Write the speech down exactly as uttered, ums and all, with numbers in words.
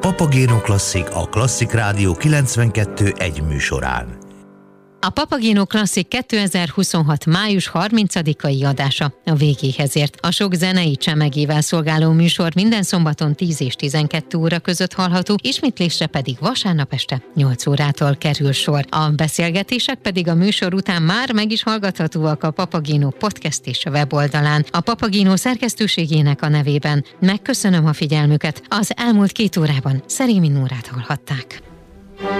Papageno Klasszik a Klasszik Rádió kilencvenkettő egy műsorán. A Papageno Klasszik kétezer-huszonhat. május harmincadikai adása a végéhez ért. A sok zenei csemegével szolgáló műsor minden szombaton tíz és tizenkettő óra között hallható, ismétlésre pedig vasárnap este nyolc órától kerül sor. A beszélgetések pedig a műsor után már meg is hallgathatóak a Papageno podcast és a weboldalán. A Papageno szerkesztőségének a nevében megköszönöm a figyelmüket. Az elmúlt két órában Szerémi Nórát hallhatták.